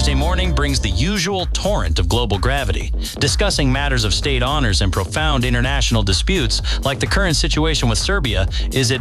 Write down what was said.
Thursday morning brings the usual torrent of global gravity, discussing matters of state honors and profound international disputes like the current situation with Serbia. Is it